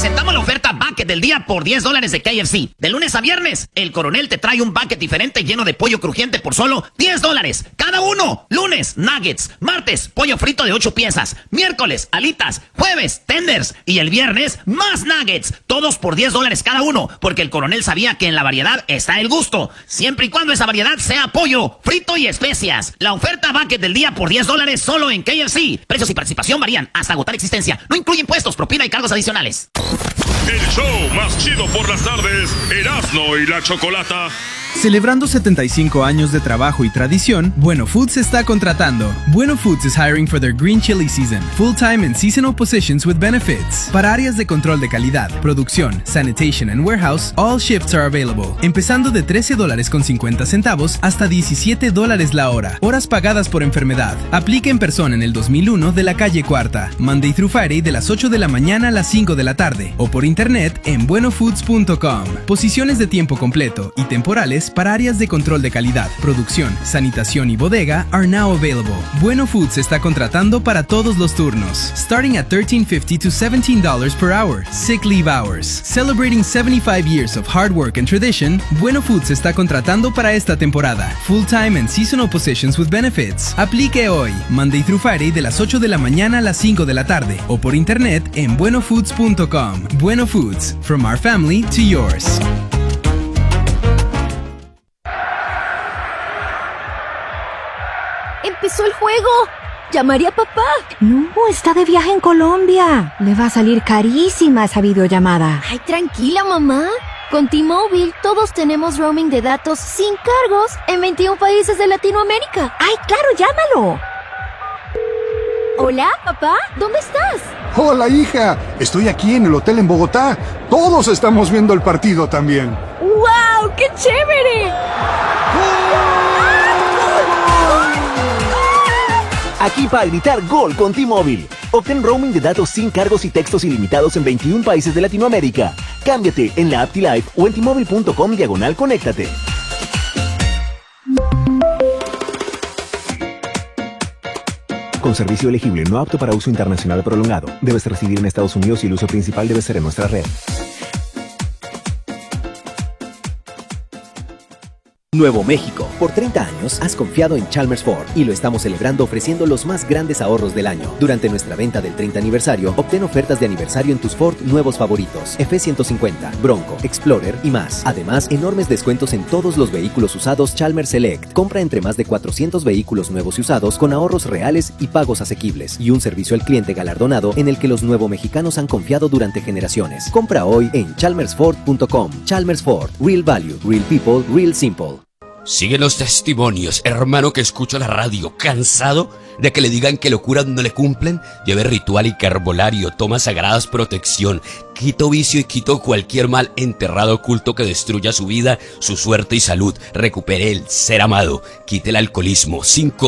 presentamos la oferta Bucket del día por $10 de KFC. De lunes a viernes, el Coronel te trae un bucket diferente lleno de pollo crujiente por solo $10 cada uno. Lunes, nuggets. Martes, pollo frito de 8 piezas. Miércoles, alitas. Jueves, tenders. Y el viernes, más nuggets. Todos por $10 cada uno, porque el Coronel sabía que en la variedad está el gusto. Siempre y cuando esa variedad sea pollo, frito y especias. La oferta Bucket del día por $10 solo en KFC. Precios y participación varían hasta agotar existencia. No incluye impuestos, propina y cargos adicionales. El show más chido por las tardes, Erasmo y la Chocolata. Celebrando 75 años de trabajo y tradición, Bueno Foods está contratando. Bueno Foods is hiring for their green chili season, full-time and seasonal positions with benefits. Para áreas de control de calidad, producción, sanitation and warehouse, all shifts are available. Empezando de $13.50 hasta $17 la hora. Horas pagadas por enfermedad. Aplique en persona en el 2001 de la calle Cuarta. Monday through Friday de las 8 de la mañana a las 5 de la tarde. O por internet en buenofoods.com. Posiciones de tiempo completo y temporales para áreas de control de calidad, producción, sanitación y bodega are now available. Bueno Foods está contratando para todos los turnos, starting at $13.50 to $17 per hour. Sick leave hours. Celebrating 75 years of hard work and tradition, Bueno Foods está contratando para esta temporada. Full-time and seasonal positions with benefits. Aplique hoy, Monday through Friday de las 8 de la mañana a las 5 de la tarde o por internet en buenofoods.com. Bueno Foods, from our family to yours. ¡Empezó el juego! ¡Llamaré a papá! No, está de viaje en Colombia. Le va a salir carísima esa videollamada. Ay, tranquila, mamá. Con T-Mobile todos tenemos roaming de datos sin cargos en 21 países de Latinoamérica. ¡Ay, claro, llámalo! Hola, papá, ¿dónde estás? Hola, hija. Estoy aquí en el hotel en Bogotá. Todos estamos viendo el partido también. ¡Wow! ¡Qué chévere! Aquí para gritar gol con T-Mobile. Obtén roaming de datos sin cargos y textos ilimitados en 21 países de Latinoamérica. Cámbiate en la app T-Life o en T-Mobile.com/conéctate. Con servicio elegible no apto para uso internacional prolongado. Debes residir en Estados Unidos y el uso principal debe ser en nuestra red. Nuevo México. Por 30 años has confiado en Chalmers Ford y lo estamos celebrando ofreciendo los más grandes ahorros del año. Durante nuestra venta del 30 aniversario, obtén ofertas de aniversario en tus Ford nuevos favoritos, F-150, Bronco, Explorer y más. Además, enormes descuentos en todos los vehículos usados Chalmers Select. Compra entre más de 400 vehículos nuevos y usados con ahorros reales y pagos asequibles. Y un servicio al cliente galardonado en el que los nuevo mexicanos han confiado durante generaciones. Compra hoy en chalmersford.com. Chalmers Ford. Real value, real people, real simple. Siguen los testimonios, hermano que escucha la radio, cansado de que le digan que locura no le cumplen. Lleve ritual y carbolario, toma sagradas protección, quito vicio y quito cualquier mal enterrado oculto que destruya su vida, su suerte y salud. Recupere el ser amado, quite el alcoholismo.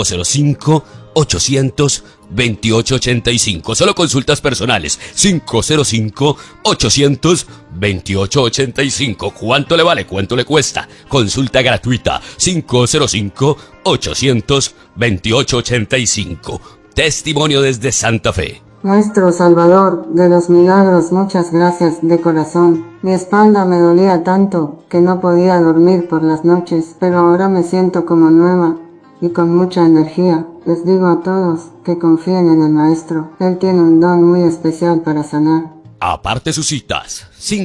505-800-2885. Solo consultas personales. 505-800-2885. ¿Cuánto le vale? ¿Cuánto le cuesta? Consulta gratuita. 505-800-2885. Testimonio desde Santa Fe. Nuestro Salvador de los milagros, muchas gracias de corazón. Mi espalda me dolía tanto que no podía dormir por las noches, pero ahora me siento como nueva y con mucha energía. Les digo a todos que confíen en el Maestro. Él tiene un don muy especial para sanar. Aparte sus citas.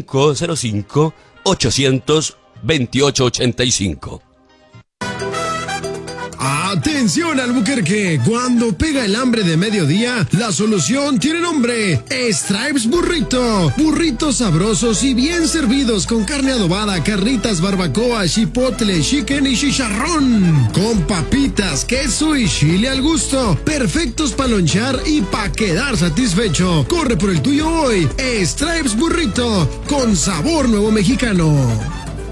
505-800-2885. Atención Albuquerque, cuando pega el hambre de mediodía, la solución tiene nombre, Stripes Burrito. Burritos sabrosos y bien servidos con carne adobada, carnitas, barbacoa, chipotle, chicken y chicharrón. Con papitas, queso y chile al gusto. Perfectos para lonchar y para quedar satisfecho. Corre por el tuyo hoy, Stripes Burrito, con sabor nuevo mexicano.